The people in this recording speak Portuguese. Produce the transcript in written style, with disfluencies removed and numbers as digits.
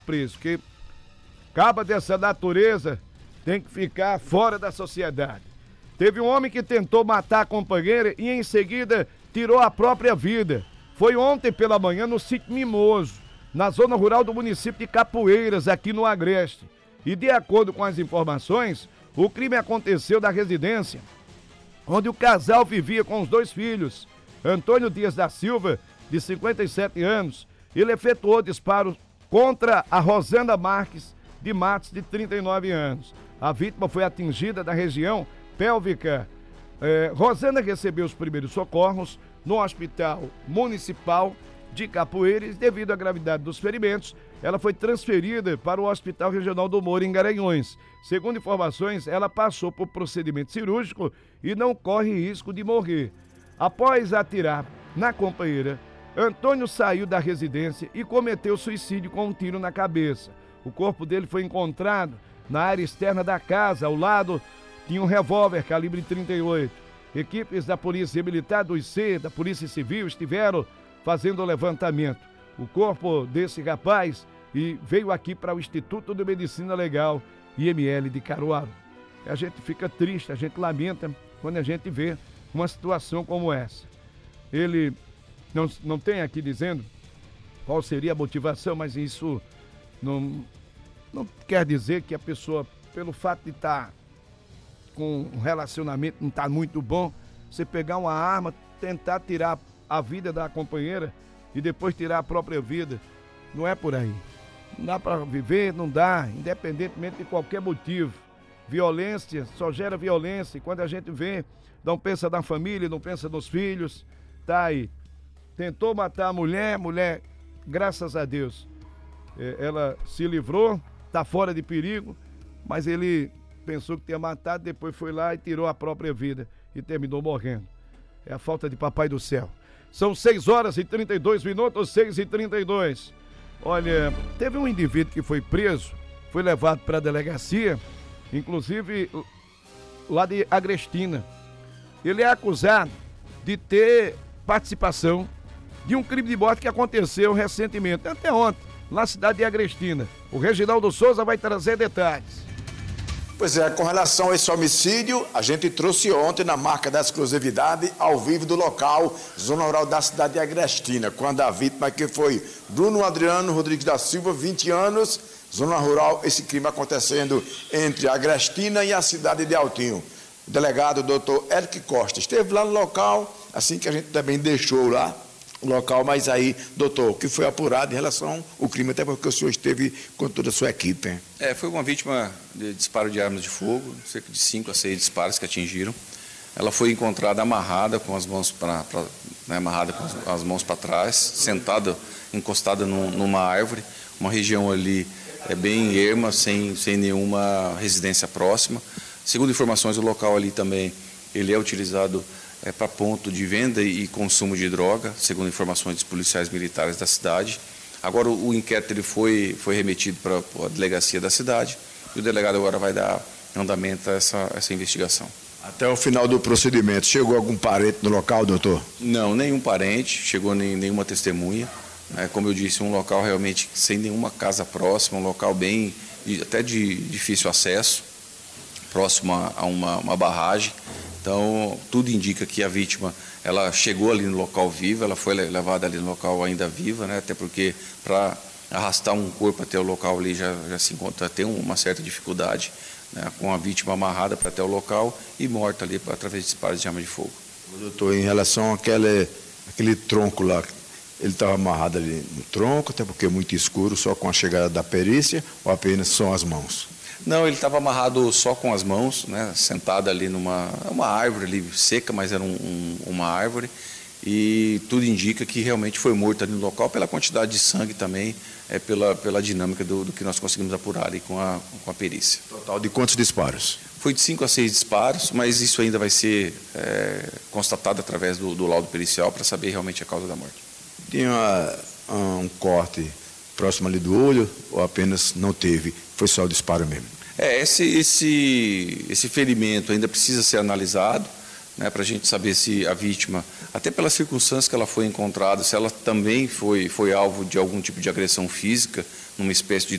preso, porque caba dessa natureza tem que ficar fora da sociedade. Teve um homem que tentou matar a companheira e em seguida tirou a própria vida. Foi ontem pela manhã no sítio Mimoso, na zona rural do município de Capoeiras, aqui no Agreste. E de acordo com as informações, o crime aconteceu na residência onde o casal vivia com os 2 filhos. Antônio Dias da Silva, de 57 anos, ele efetuou disparos contra a Rosana Marques de Matos, de 39 anos. A vítima foi atingida na região pélvica. Rosana recebeu os primeiros socorros no Hospital Municipal de Capoeiras. Devido à gravidade dos ferimentos, ela foi transferida para o Hospital Regional do Moura, em Garanhuns. Segundo informações, ela passou por procedimento cirúrgico e não corre risco de morrer. Após atirar na companheira, Antônio saiu da residência e cometeu suicídio com um tiro na cabeça. O corpo dele foi encontrado na área externa da casa. Ao lado tinha um revólver calibre 38. Equipes da Polícia Militar do IC, da Polícia Civil, estiveram fazendo o levantamento. O corpo desse rapaz veio aqui para o Instituto de Medicina Legal, IML de Caruaru. A gente fica triste, a gente lamenta quando a gente vê uma situação como essa. Ele não tem aqui dizendo qual seria a motivação, mas isso não quer dizer que a pessoa, pelo fato de estar com um relacionamento não está muito bom, você pegar uma arma, tentar tirar a vida da companheira e depois tirar a própria vida. Não é por aí. Não dá para viver, não dá, independentemente de qualquer motivo. Violência só gera violência, e quando a gente vê, não pensa na família, não pensa nos filhos. Tá aí. Tentou matar a mulher, graças a Deus, ela se livrou, tá fora de perigo, mas ele pensou que tinha matado, depois foi lá e tirou a própria vida e terminou morrendo. É a falta de papai do céu. São 6h32, 6h32. Olha, teve um indivíduo que foi preso, foi levado para a delegacia, inclusive lá de Agrestina. Ele é acusado de ter participação de um crime de morte que aconteceu recentemente, até ontem, na cidade de Agrestina. O Reginaldo Souza vai trazer detalhes. Pois é, com relação a esse homicídio, a gente trouxe ontem na marca da exclusividade, ao vivo do local, zona rural da cidade de Agrestina, quando a vítima que foi Bruno Adriano Rodrigues da Silva, 20 anos, zona rural, esse crime acontecendo entre Agrestina e a cidade de Altinho. O delegado doutor Eric Costa esteve lá no local, assim que a gente também deixou lá o local, mas aí, doutor, o que foi apurado em relação ao crime, até porque o senhor esteve com toda a sua equipe, hein? Foi uma vítima de disparo de armas de fogo, cerca de 5 a 6 disparos que atingiram. Ela foi encontrada amarrada com as mãos para trás, sentada, encostada numa árvore, uma região ali bem erma, sem nenhuma residência próxima. Segundo informações, o local ali também ele é utilizado para ponto de venda e consumo de droga, segundo informações dos policiais militares da cidade. Agora o inquérito ele foi remetido para a delegacia da cidade e o delegado agora vai dar andamento a essa investigação. Até o final do procedimento, chegou algum parente no local, doutor? Não, nenhum parente, chegou nenhuma testemunha. Como eu disse, um local realmente sem nenhuma casa próxima, um local até de difícil acesso, próximo a uma barragem. Então, tudo indica que a vítima, ela chegou ali no local viva, ela foi levada ali no local ainda viva, até porque para arrastar um corpo até o local ali já se encontra, tem uma certa dificuldade, com a vítima amarrada para até o local e morta ali através de disparos de arma de fogo. Doutor, em relação àquele tronco lá, ele estava amarrado ali no tronco, até porque é muito escuro, só com a chegada da perícia, ou apenas só as mãos? Não, ele estava amarrado só com as mãos, sentado ali uma árvore ali seca, mas era uma árvore, e tudo indica que realmente foi morto ali no local pela quantidade de sangue também, pela dinâmica do que nós conseguimos apurar ali com a perícia. Total de quantos disparos? Foi de 5 a 6 disparos, mas isso ainda vai ser constatado através do laudo pericial para saber realmente a causa da morte. Tinha um corte próximo ali do olho ou apenas não teve? Foi só o disparo mesmo? Esse ferimento ainda precisa ser analisado, para a gente saber se a vítima, até pelas circunstâncias que ela foi encontrada, se ela também foi alvo de algum tipo de agressão física, numa espécie de